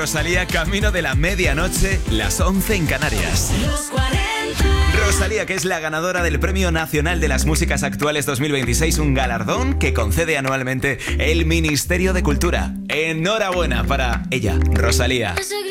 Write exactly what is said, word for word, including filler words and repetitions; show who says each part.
Speaker 1: Rosalía, camino de la medianoche, las once en Canarias.
Speaker 2: Los cuarenta.
Speaker 1: Rosalía, que es la ganadora del Premio Nacional de las Músicas Actuales dos mil veintiséis, un galardón que concede anualmente el Ministerio de Cultura. Enhorabuena para ella, Rosalía.
Speaker 2: Ese